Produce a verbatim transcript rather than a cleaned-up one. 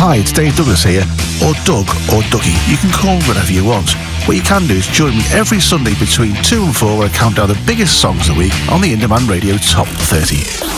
Hi, it's Dave Douglas here, or Doug, or Dougie. You can call me whatever you want. What you can do is join me every Sunday between two and four where I count down the biggest songs of the week on the Indie Man Radio Top thirty.